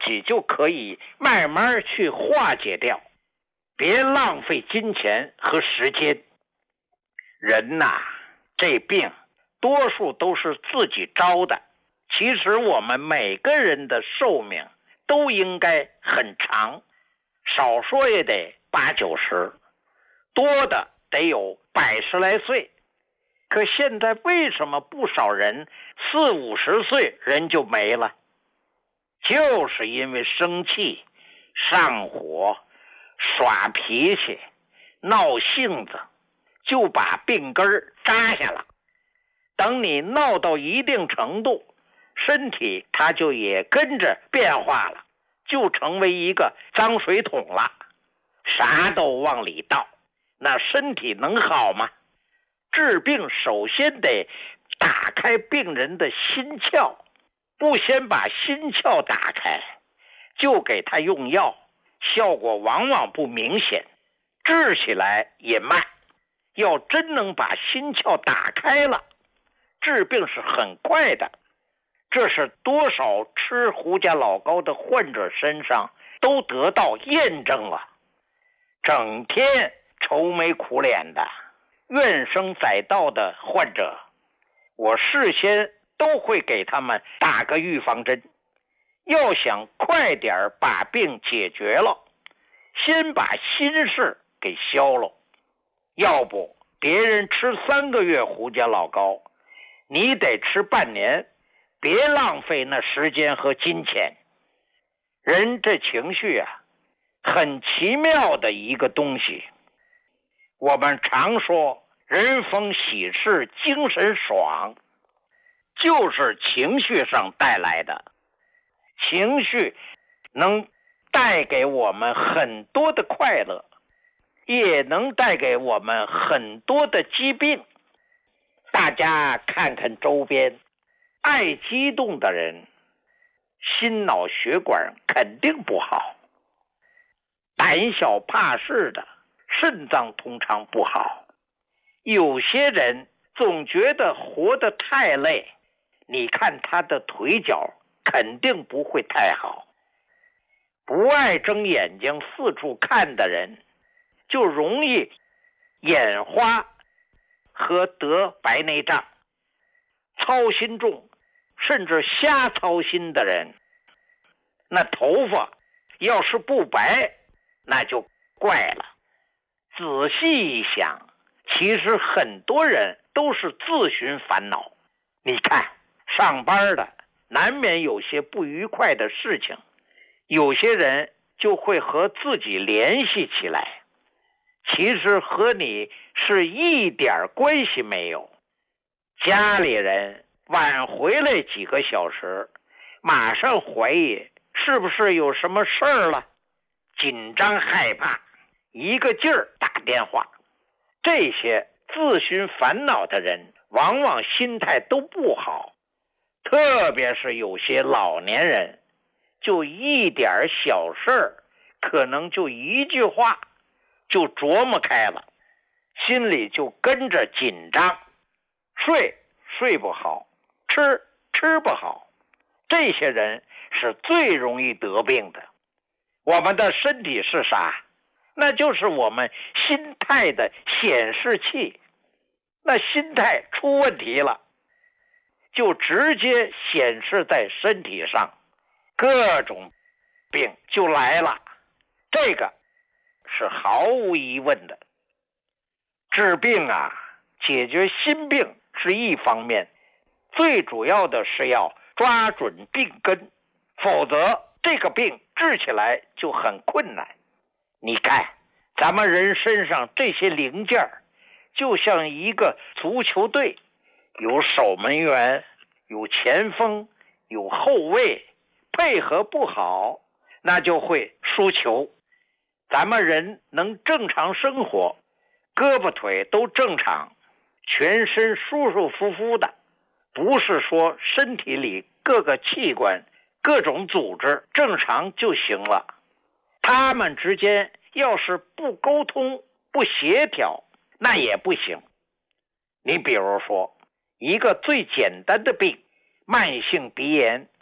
己就可以慢慢去化解掉，别浪费金钱和时间。人呐，这病多数都是自己招的。其实我们每个人的寿命都应该很长，少说也得80、90，多的得有100来岁。可现在为什么不少人40、50岁人就没了？就是因为生气、上火、耍脾气、闹性子，就把病根扎下了。等你闹到一定程度，身体它就也跟着变化了，就成为一个脏水桶了，啥都往里倒，那身体能好吗？治病首先得打开病人的心窍，不先把心窍打开，就给他用药，效果往往不明显，治起来也慢。要真能把心窍打开了，治病是很快的。这是多少吃胡家老膏的患者身上都得到验证了。整天愁眉苦脸的、怨声载道的患者，我事先都会给他们打个预防针。要想快点把病解决了，先把心事给消了。要不别人吃3个月胡家老膏，你得吃半年，别浪费那时间和金钱。人这情绪啊，很奇妙的一个东西。我们常说人逢喜事精神爽，就是情绪上带来的。情绪能带给我们很多的快乐，也能带给我们很多的疾病。大家看看周边，爱激动的人，心脑血管肯定不好；胆小怕事的，肾脏通常不好。有些人总觉得活得太累，你看他的腿脚肯定不会太好。不爱睁眼睛四处看的人，就容易眼花和得白内障。操心重甚至瞎操心的人，那头发要是不白，那就怪了。仔细一想，其实很多人都是自寻烦恼。你看，上班的难免有些不愉快的事情，有些人就会和自己联系起来，其实和你是一点关系没有。家里人晚回来几个小时，马上怀疑是不是有什么事儿了，紧张害怕，一个劲儿打电话。这些自寻烦恼的人往往心态都不好，特别是有些老年人，就一点小事儿，可能就一句话就琢磨开了，心里就跟着紧张，睡不好，吃不好。这些人是最容易得病的。我们的身体是啥？那就是我们心态的显示器。那心态出问题了，就直接显示在身体上，各种病就来了。这个是毫无疑问的。治病啊，解决心病是一方面，最主要的是要抓准病根，否则这个病治起来就很困难。你看，咱们人身上这些零件就像一个足球队，有守门员，有前锋，有后卫，配合不好，那就会输球。咱们人能正常生活，胳膊腿都正常，全身舒舒服服的，不是说身体里各个器官、各种组织正常就行了。他们之间要是不沟通、不协调，那也不行。你比如说，一个最简单的病，慢性鼻炎，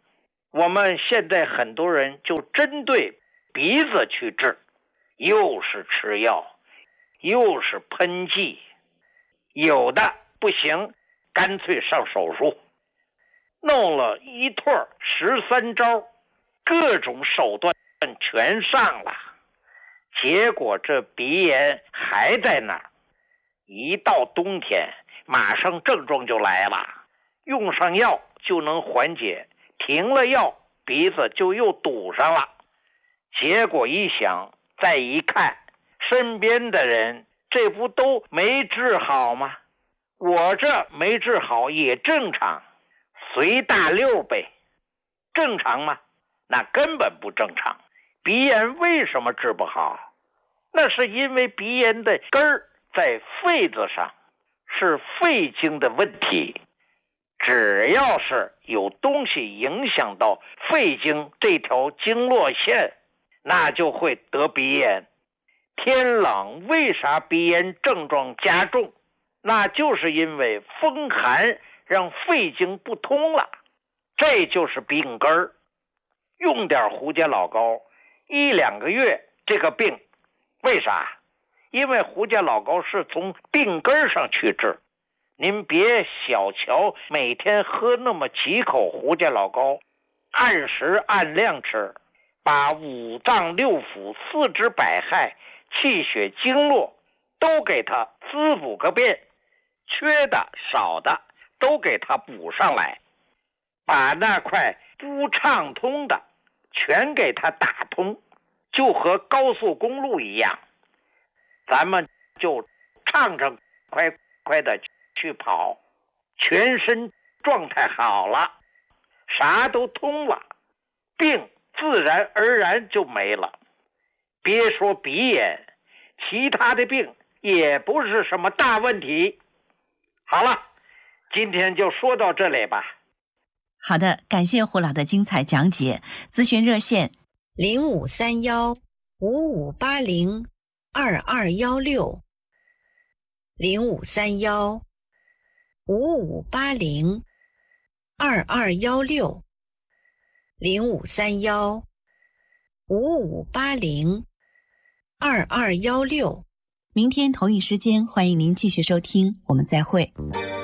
我们现在很多人就针对鼻子去治，又是吃药，又是喷剂，有的不行，干脆上手术，弄了一通13招，各种手段全上了，结果这鼻炎还在那儿，一到冬天马上症状就来了，用上药就能缓解，停了药鼻子就又堵上了。结果一想，再一看身边的人，这不都没治好吗？我这没治好也正常，随大溜呗，正常吗？那根本不正常。鼻炎为什么治不好？那是因为鼻炎的根儿在肺子上，是肺经的问题。只要是有东西影响到肺经这条经络线，那就会得鼻炎。天冷为啥鼻炎症状加重？那就是因为风寒让肺经不通了，这就是病根儿。用点胡椒老膏1-2个月，这个病为啥？因为胡椒老膏是从病根上去治。您别小瞧每天喝那么几口胡椒老膏，按时按量吃，把五脏六腑、四肢百骸、气血经络都给它滋补个遍，缺的少的都给它补上来，把那块不畅通的全给它打通，就和高速公路一样，咱们就畅畅快快的去跑，全身状态好了，啥都通了，病自然而然就没了。别说鼻炎，其他的病也不是什么大问题。好了，今天就说到这里吧。 好的，感谢胡老的精彩讲解。咨询热线 0531-5580-2216 0531-5580-2216 0531-5580-2216。 明天同一时间，欢迎您继续收听，我们再会。